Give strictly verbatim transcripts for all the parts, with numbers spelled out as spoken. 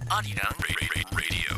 아리랑 Radio.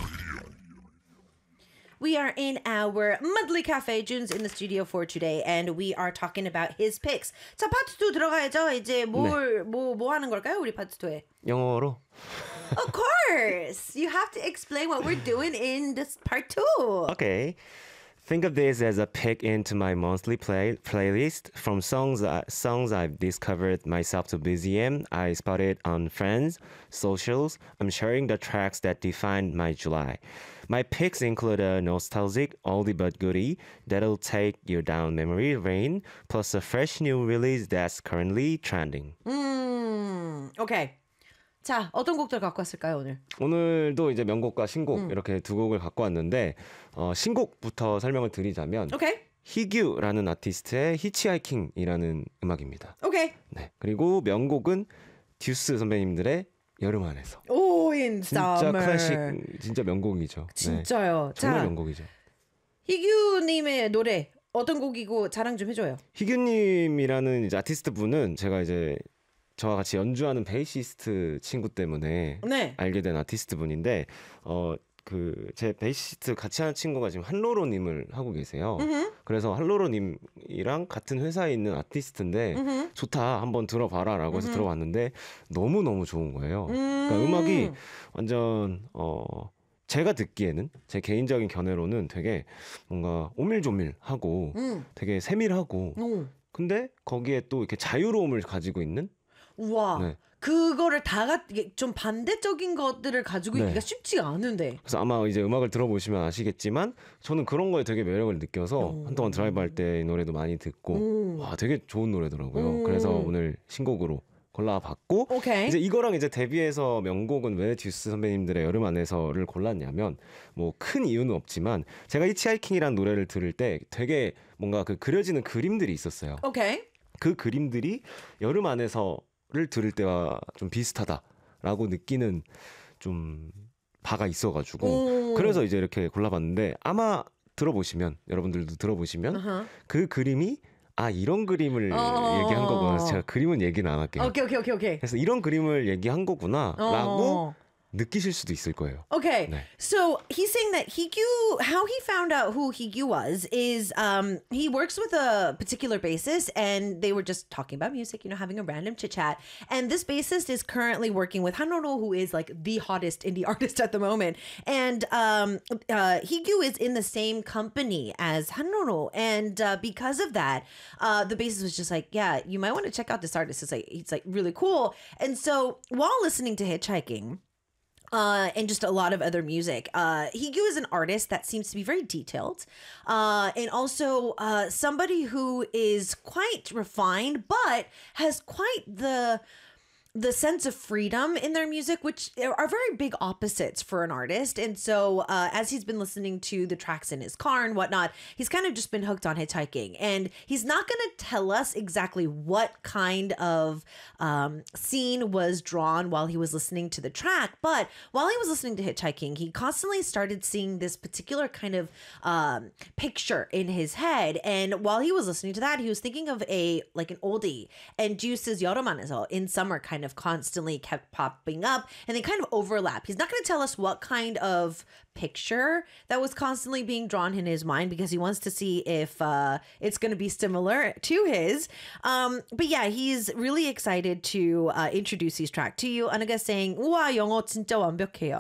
We are in our monthly cafe. Jun's in the studio for today, and we are talking about his picks. 자, 파트 투 들어가야죠. 이제 뭘, 뭐, 뭐 하는 걸까요? 우리 파트 투에. 영어로? Of course! You have to explain what we're doing in this part two. Okay. Think of this as a pick into my monthly play playlist from songs uh, songs I've discovered myself to B Z M. I spotted on friends, socials. I'm sharing the tracks that defined my July. My picks include a nostalgic oldie but goodie that'll take you down memory lane, plus a fresh new release that's currently trending. 음, 오케이. 자, 어떤 곡들 갖고 왔을까요, 오늘? 오늘도 이제 명곡과 신곡 음. 이렇게 두 곡을 갖고 왔는데 어, 신곡부터 설명을 드리자면 오케이. 희규라는 아티스트의 히치하이킹이라는 음악입니다. 오케이. 네. 그리고 명곡은 듀스 선배님들의 여름 안에서. 오, in 진짜 summer. 클래식, 진짜 명곡이죠. 진짜요. 네. 정말 자, 명곡이죠. 희규님의 노래 어떤 곡이고 자랑 좀 해줘요. 희규님이라는 이제 아티스트 분은 제가 이제 저와 같이 연주하는 베이시스트 친구 때문에 네. 알게 된 아티스트 분인데 어 그 제 베이시스트 같이 하는 친구가 지금 한로로님을 하고 계세요. 음흠. 그래서 한로로님이랑 같은 회사에 있는 아티스트인데 음흠. 좋다 한번 들어봐라라고 해서 음흠. 들어봤는데 너무 너무 좋은 거예요. 음. 그러니까 음악이 완전 어 제가 듣기에는 제 개인적인 견해로는 되게 뭔가 오밀조밀하고 음. 되게 세밀하고 오. 근데 거기에 또 이렇게 자유로움을 가지고 있는 우와. 네. 그거를 다 같, 이게 좀 반대적인 것들을 가지고 네. 있기가 쉽지가 않은데. 그래서 아마 이제 음악을 들어보시면 아시겠지만 저는 그런 거에 되게 매력을 느껴서 오. 한동안 드라이브 할 때 이 노래도 많이 듣고 오. 와 되게 좋은 노래더라고요. 오. 그래서 오늘 신곡으로 골라봤고 오케이. 이제 이거랑 이제 데뷔해서 명곡은 왜 듀스 선배님들의 여름 안에서를 골랐냐면 뭐 큰 이유는 없지만 제가 히치하이킹이라는 노래를 들을 때 되게 뭔가 그 그려지는 그림들이 있었어요. 오케이. 그 그림들이 여름 안에서를 들을 때와 좀 비슷하다라고 느끼는 좀 바가 있어가지고 오. 그래서 이제 이렇게 골라봤는데 아마 들어보시면 여러분들도 들어보시면 어허. 그 그림이 아 이런 그림을 어. 얘기한 거구나. 그래서 제가 그림은 얘기는 안 할게요. 오케이, 오케이, 오케이, 오케이. 그래서 이런 그림을 얘기한 거구나라고 어. 느끼실 수도 있을 거예요. Okay, 네. so he's saying that Higyu, how he found out who Higyu was is um, he works with a particular bassist, and they were just talking about music, you know, having a random chit chat. And this bassist is currently working with Hanoro, who is like the hottest indie artist at the moment. And um, uh, Higyu is in the same company as Hanoro, and uh, because of that, uh, the bassist was just like, "Yeah, you might want to check out this artist. It's like it's like really cool." And so while listening to Hitchhiking. Uh, and just a lot of other music. Uh, Higyu is an artist that seems to be very detailed, uh, and also uh, somebody who is quite refined, but has quite the the sense of freedom in their music, which are very big opposites for an artist. And so uh, as he's been listening to the tracks in his car and whatnot, he's kind of just been hooked on Hitchhiking. And he's not going to tell us exactly what kind of um, scene was drawn while he was listening to the track. But while he was listening to Hitchhiking, he constantly started seeing this particular kind of um, picture in his head. And while he was listening to that, he was thinking of a like an oldie. And Juice's 여름안에서 in summer kind of constantly kept popping up, and they kind of overlap. He's not going to tell us what kind of picture that was constantly being drawn in his mind because he wants to see if uh, it's going to be similar to his. Um, but yeah, he's really excited to uh, introduce his track to you. Anaga saying, 우와, 영어 진짜 완벽해요.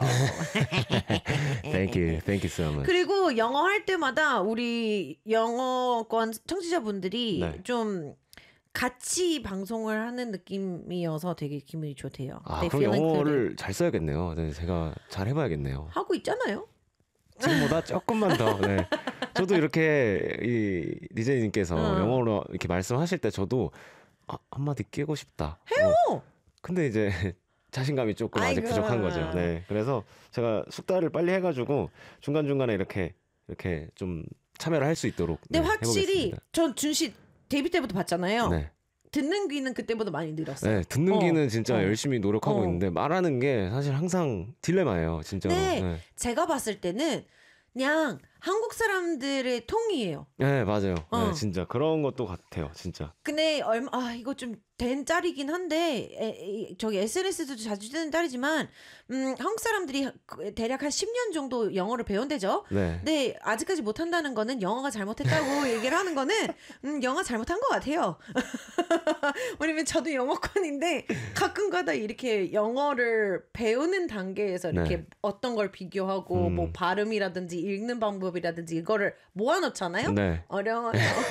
Thank you, thank you so much. 그리고 영어 할 때마다 우리 영어권 청취자분들이 네. 좀 같이 방송을 하는 느낌이어서 되게 기분이 좋대요. 아, They 그럼 feel 영어를 included. 잘 써야겠네요. 네, 제가 잘 해봐야겠네요. 하고 있잖아요. 지금보다 조금만 더. 네. 저도 이렇게 이 디제이님께서 어. 영어로 이렇게 말씀하실 때 저도 아, 한마디 깨고 싶다. 해요. 어, 근데 이제 자신감이 조금 아직 아이고. 부족한 거죠. 네. 그래서 제가 숙달을 빨리 해가지고 중간 중간에 이렇게 이렇게 좀 참여를 할 수 있도록. 근데 네, 확실히 해보겠습니다. 전 준씨 데뷔 때부터 봤잖아요. 네. 듣는 귀는 그때보다 많이 늘었어요. 네, 듣는 어. 귀는 진짜 어. 열심히 노력하고 어. 있는데 말하는 게 사실 항상 딜레마예요, 진짜로. 네, 네. 제가 봤을 때는 그냥 한국 사람들의 통이에요. 네, 맞아요. 어. 네, 진짜 그런 것도 같아요. 진짜. 근데 얼마 아 이거 좀 된 짤이긴 한데 에, 에, 저기 에스엔에스도 자주 뜨는 짤이지만 음, 한국 사람들이 대략 한 십 년 정도 영어를 배운대죠. 네. 근데 아직까지 못한다는 거는 영어가 잘못했다고 얘기를 하는 거는 음, 영어 잘못한 것 같아요. 왜냐면 저도 영어권인데 가끔가다 이렇게 영어를 배우는 단계에서 이렇게 네. 어떤 걸 비교하고 음. 뭐 발음이라든지 읽는 방법이라든지 이거를 모아놓잖아요. 네. 어려워요.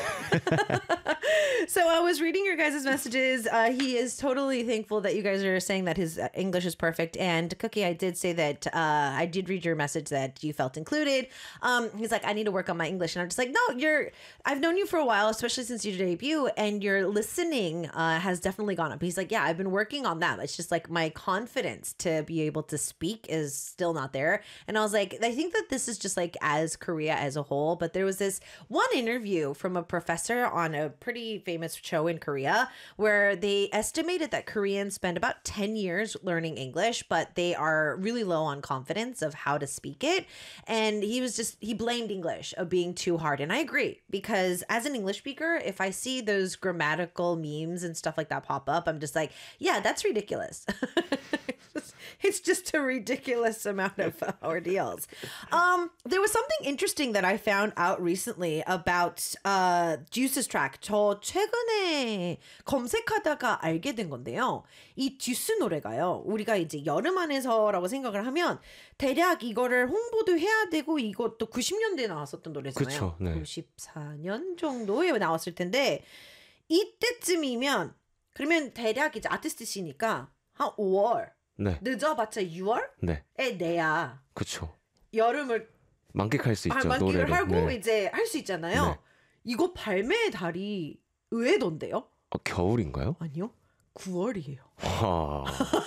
So I was reading your guys' messages. Uh, he is totally thankful that you guys are saying that his uh, English is perfect. And Cookie, I did say that uh, I did read your message that you felt included. Um, he's like, I need to work on my English, and I'm just like, no, you're. I've known you for a while, especially since your debut, and your listening uh, has definitely gone up. He's like, yeah, I've been working on that. It's just like my confidence to be able to speak is still not there. And I was like, I think that this is just like as Korea as a whole. But there was this one interview from a professor on a pretty famous show in Korea where they estimated that Koreans spend about ten years learning English, but they are really low on confidence of how to speak it. And he was just, he blamed English of being too hard. And I agree, because as an English speaker, if I see those grammatical memes and stuff like that pop up, I'm just like, yeah, that's ridiculous. It's just a ridiculous amount of ordeals. Um, there was something interesting that I found out recently about uh, Juice's track. 저 최근에 검색하다가 알게 된 건데요. 이 듀스 노래가요. 우리가 이제 여름 안에서라고 생각을 하면 대략 이거를 홍보도 해야 되고 이것도 구십 년대에 나왔었던 노래잖아요. 그쵸, 네. 구십사 년 정도에 나왔을 텐데 이때쯤이면 그러면 대략 이제 아티스트시니까 한 오월 네. 늦어봤자 유월에 네. 내야 그쵸. 여름을 만끽할 수 있죠. 만끽을 노래를. 하고 네. 이제 할 수 있잖아요. 네. 이거 발매 달이 의외던데요? 어, 겨울인가요? 아니요. 구월이에요. 와.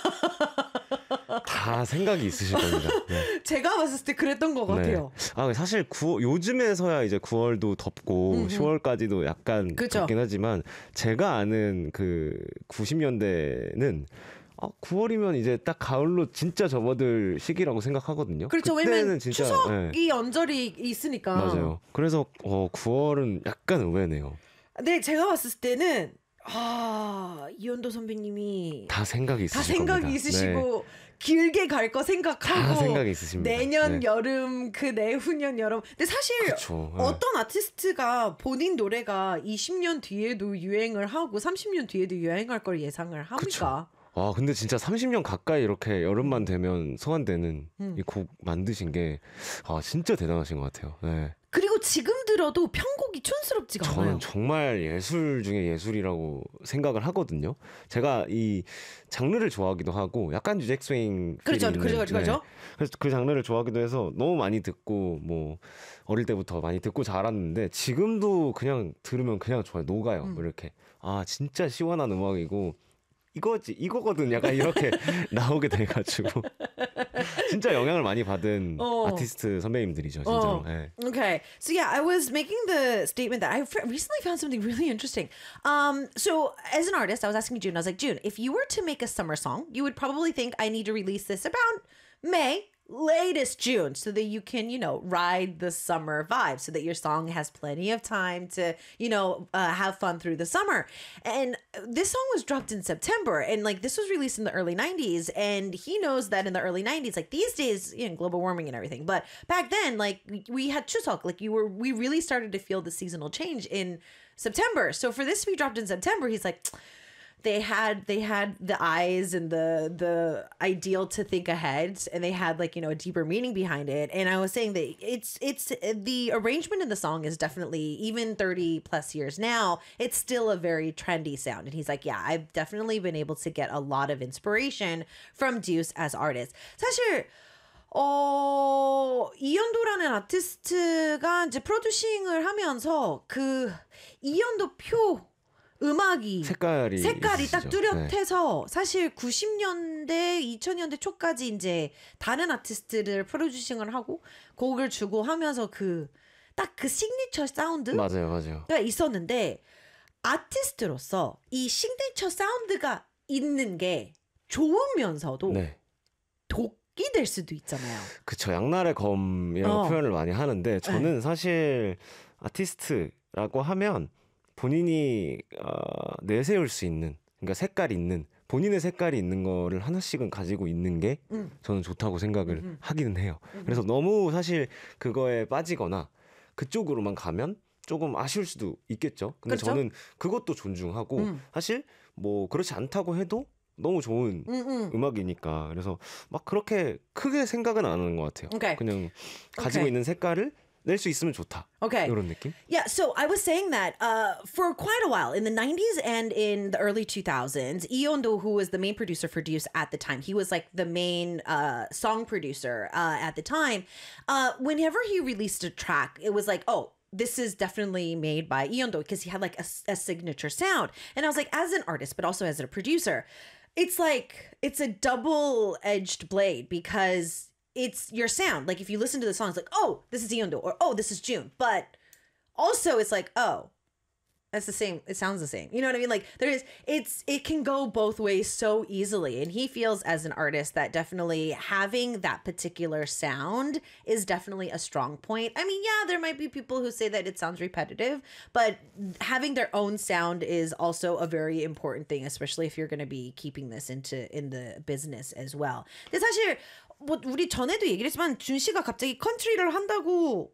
다 생각이 있으실 겁니다. 네. 제가 봤을 때 그랬던 것 같아요. 네. 아 사실 구, 요즘에서야 이제 구월도 덥고 음흠. 시월까지도 약간 그쵸. 덥긴 하지만 제가 아는 그 구십 년대는 아, 구월이면 이제 딱 가을로 진짜 접어들 시기라고 생각하거든요. 그렇죠. 그때는 왜냐면 진짜, 추석이 네. 언저리 있으니까. 맞아요. 그래서 어, 구월은 약간 의외네요. 네, 제가 봤을 때는 아 이현도 선배님이 다 생각이 다 있으실 생각이 겁니다. 있으시고 길게 갈 거 생각하고 다 생각이 있으십니다. 내년 네. 여름 그 내후년 여름. 근데 사실 그쵸, 네. 어떤 아티스트가 본인 노래가 이십 년 뒤에도 유행을 하고 삼십 년 뒤에도 유행할 걸 예상을 합니까? 그쵸. 와 근데 진짜 삼십 년 가까이 이렇게 여름만 되면 소환되는 음. 이 곡 만드신 게 아, 진짜 대단하신 것 같아요. 네. 그리고 지금 들어도 편곡이 촌스럽지가 않아요. 저는 정말 예술 중에 예술이라고 생각을 하거든요. 제가 이 장르를 좋아하기도 하고 약간 뉴잭 스윙 그렇죠, 필이 있는, 그렇죠, 그렇죠. 그래서 그 장르를 좋아하기도 해서 너무 많이 듣고 뭐 어릴 때부터 많이 듣고 자랐는데 지금도 그냥 들으면 그냥 좋아요. 녹아요. 음. 뭐 이렇게 아 진짜 시원한 음악이고 이거지 이거거든 약간 이렇게 나오게 돼가지고 진짜 영향을 많이 받은 어. 아티스트 선배님들이죠 진짜로. 어. 네. Okay. So yeah, I was making the statement that I f- recently found something really interesting. Um, so as an artist, I was asking June, I was like, June, if you were to make a summer song, you would probably think I need to release this about May, latest June, so that you can, you know, ride the summer vibe, so that your song has plenty of time to, you know, uh, have fun through the summer. And this song was dropped in September, and like this was released in the early nineties, and he knows that in the early nineties, like these days, you know, global warming and everything, but back then, like we had Chuseok, like you were, we really started to feel the seasonal change in September. So for this to be dropped in September, he's like, they had they had the eyes and the the ideal to think ahead, and they had like, you know, a deeper meaning behind it. And I was saying that it's it's the arrangement in the song is definitely, even thirty plus years now, it's still a very trendy sound. And he's like, yeah, I've definitely been able to get a lot of inspiration from Deuce as artists. 사실 어, 이현도라는 아티스트가 이제 프로듀싱을 하면서 그 이현도 표 음악이 색깔이 색깔이 있으시죠. 딱 뚜렷해서 네. 사실 구십 년대, 이천 년대 초까지 이제 다른 아티스트를 프로듀싱을 하고 곡을 주고 하면서 그 딱 그 시그니처 사운드 맞아요, 맞아요. 가 있었는데 아티스트로서 이 시그니처 사운드가 있는 게 좋으면서도 네. 독 악이 될 수도 있잖아요. 그쵸. 양날의 검이라고 어. 표현을 많이 하는데 저는 사실 아티스트라고 하면 본인이 어, 내세울 수 있는 그러니까 색깔 있는 본인의 색깔이 있는 거를 하나씩은 가지고 있는 게 음. 저는 좋다고 생각을 음흠. 하기는 해요. 그래서 너무 사실 그거에 빠지거나 그쪽으로만 가면 조금 아쉬울 수도 있겠죠. 근데 그렇죠? 저는 그것도 존중하고 음. 사실 뭐 그렇지 않다고 해도 너무 좋은 음, 음. 음악이니까 그래서 막 그렇게 크게 생각은 안 하는 것 같아요. Okay. 그냥 가지고 Okay. 있는 색깔을 낼 수 있으면 좋다. Okay. 이런 느낌? Yeah, so I was saying that uh, for quite a while in the nineties and in the early two thousands, Lee Yeon-do, who was the main producer for Deuce at the time, he was like the main uh, song producer uh, at the time. Uh, whenever he released a track, it was like, oh, this is definitely made by Lee Yeon-do because he had like a, a signature sound. And I was like, as an artist, but also as a producer, it's like, it's a double-edged blade because it's your sound. Like if you listen to the song, it's like, oh, this is Yeon-do or oh, this is June. But also it's like, oh, that's the same. It sounds the same. You know what I mean? Like there is, it's, it can go both ways so easily. And he feels as an artist that definitely having that particular sound is definitely a strong point. I mean, yeah, there might be people who say that it sounds repetitive, but having their own sound is also a very important thing, especially if you're going to be keeping this into, in the business as well. 근데 사실 뭐 우리 전에도 얘기를 했지만 준 씨가 갑자기 컨트리를 한다고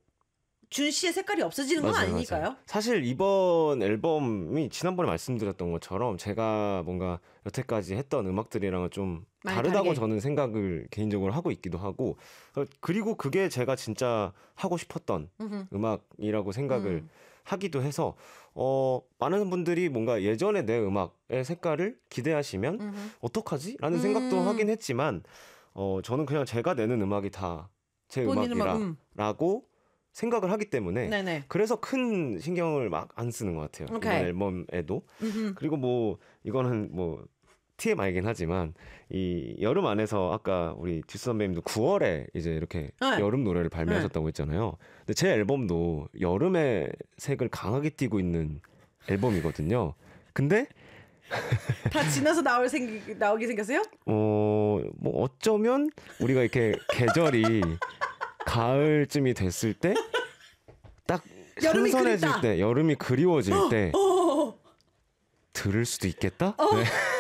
준 씨의 색깔이 없어지는 건 맞아요, 아니니까요. 맞아요. 사실 이번 앨범이 지난번에 말씀드렸던 것처럼 제가 뭔가 여태까지 했던 음악들이랑은 좀 많이 다르다고 다르게. 저는 생각을 개인적으로 하고 있기도 하고 어, 그리고 그게 제가 진짜 하고 싶었던 음흠. 음악이라고 생각을 음. 하기도 해서 어, 많은 분들이 뭔가 예전에 내 음악의 색깔을 기대하시면 음흠. 어떡하지? 라는 생각도 음. 하긴 했지만 어, 저는 그냥 제가 내는 음악이 다 제 본인 음악, 음. 음악이라고 생각을 하기 때문에 네네. 그래서 큰 신경을 막 안 쓰는 것 같아요. 오케이. 이번 앨범에도. 음흠. 그리고 뭐 이거는 뭐 티엠아이긴 하지만 이 여름 안에서 아까 우리 듀스 선배님도 구월에 이제 이렇게 네. 여름 노래를 발매하셨다고 했잖아요. 근데 제 앨범도 여름의 색을 강하게 띠고 있는 앨범이거든요. 근데 다 지나서 나올 생 나오게 생겼어요? 어, 뭐 어쩌면 우리가 이렇게 계절이 가을쯤이 됐을 때 딱 여름이 선선해질 그립다. 때 여름이 그리워질 때 어. 들을 수도 있겠다. 네.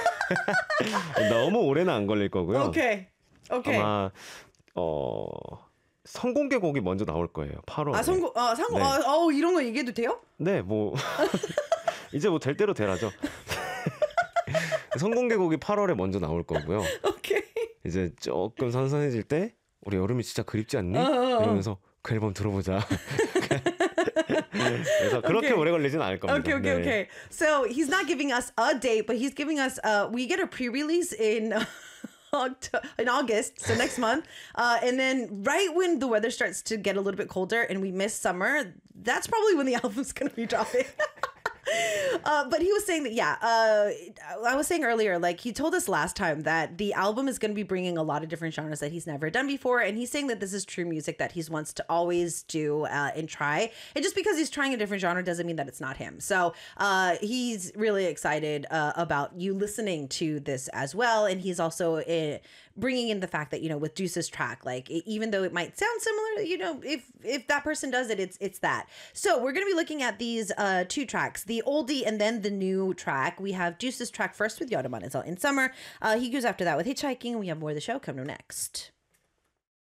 너무 오래는 안 걸릴 거고요. 오케이. 오케이. 아마 어 선공개 곡이 먼저 나올 거예요. 팔월에. 아 성공 아 상공 네. 아 어우 이런 거 얘기해도 돼요? 네, 뭐 이제 뭐 될 대로 되라죠. 선공개 곡이 팔월에 먼저 나올 거고요. 오케이. 이제 조금 선선해질 때 우리 여름이 진짜 그립지 않니? 어, 어, 어. 이러면서 그 앨범 들어보자. 그래서 그렇게 Okay. 오래 걸리진 않을 겁니다. Okay, okay, 네. okay. So he's not giving us a date, but he's giving us. Uh, we get a pre-release in Oct- in August, so next month, uh, and then right when the weather starts to get a little bit colder and we miss summer, that's probably when the album's gonna be dropping. Uh, but he was saying that, yeah, uh, I was saying earlier, like he told us last time that the album is going to be bringing a lot of different genres that he's never done before. And he's saying that this is true music that he wants to always do uh, and try. And just because he's trying a different genre doesn't mean that it's not him. So uh, he's really excited uh, about you listening to this as well. And he's also uh, bringing in the fact that, you know, with Deuce's track, like e- even though it might sound similar, you know, if if that person does it, it's it's that. So we're going to be looking at these uh, two tracks, the oldie and then the new track. We have Deuce's track first with 여름 안에서 in summer. Uh, he goes after that with Hitchhiking. We have more of the show coming up next.